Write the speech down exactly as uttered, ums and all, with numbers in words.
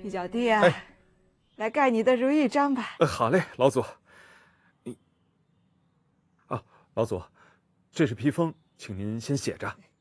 玉角弟啊， 哎、 来盖你的如意章吧。 呃，好嘞，老祖。你啊，老祖，这是批封，请您先写着。